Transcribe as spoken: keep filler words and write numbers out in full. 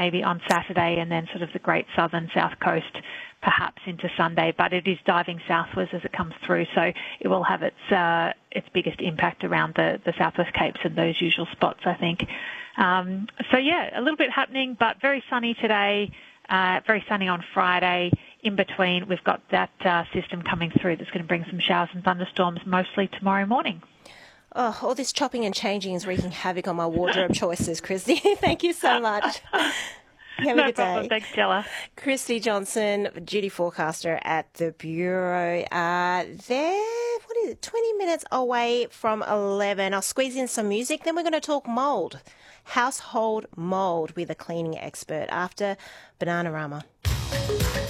maybe on Saturday, and then sort of the great southern south coast perhaps into Sunday, but it is diving southwards as it comes through, so it will have its uh, its biggest impact around the, the southwest capes and those usual spots, I think. Um, so, yeah, a little bit happening, but very sunny today, uh, very sunny on Friday. In between, we've got that uh, system coming through that's going to bring some showers and thunderstorms mostly tomorrow morning. Oh, all this chopping and changing is wreaking havoc on my wardrobe choices, Christy. Thank you so much. Have no a good problem. day. Thanks, Stella. Christy Johnson, duty forecaster at the Bureau. Uh, they're, what is it, twenty minutes away from eleven. I'll squeeze in some music. Then we're going to talk mould, household mould with a cleaning expert after Bananarama.